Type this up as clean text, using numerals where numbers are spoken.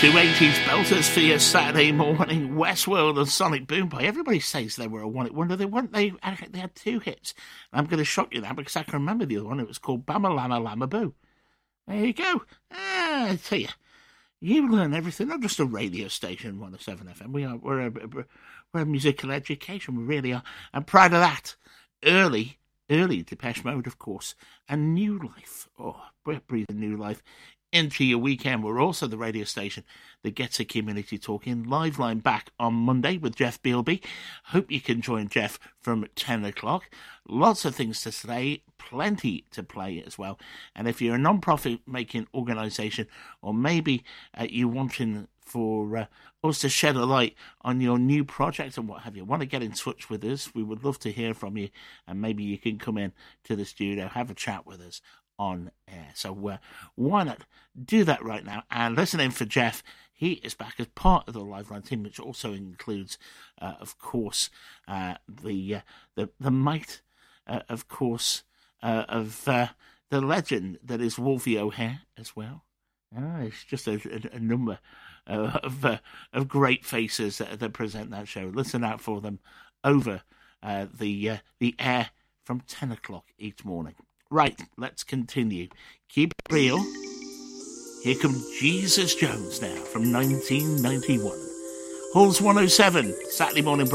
Two 80s belters for your Saturday morning. Westworld and Sonic Boom Boy. Everybody says they were a one-hit wonder. They had two hits. I'm going to shock you now because I can remember the other one. It was called Bama Lama Lama Boo. There you go. I tell you, you learn everything. Not just a radio station, 107 FM. We're a musical education. We really are. I'm proud of that. Early Depeche Mode, of course, and New Life. Oh, breathing new life into your weekend. We're also the radio station that gets a community talking. Live line back on Monday with Jeff Bealby. Hope you can join Jeff from 10 o'clock. Lots of things to say, plenty to play as well. And if you're a non-profit making organisation, or maybe you're wanting for us to shed a light on your new project and what have you, want to get in touch with us, we would love to hear from you, and maybe you can come in to the studio, have a chat with us on air. So why not do that right now and listen in for Jeff. He is back as part of the Liveline team, which also includes, of course, the might, of course, of the legend that is Wolfie O'Hare as well. It's just a number of great faces that present that show. Listen out for them over the air from 10 o'clock each morning. Right, let's continue. Keep it real. Here comes Jesus Jones now from 1991. Halls 107, Saturday morning.